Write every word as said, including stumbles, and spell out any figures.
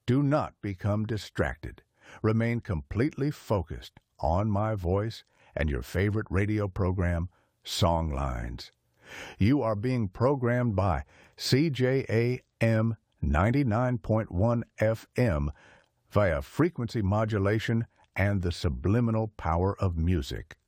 Do not become distracted. Remain completely focused on my voice and your favorite radio program, Songlines. You are being programmed by C J A M ninety-nine point one F M via frequency modulation and the subliminal power of music.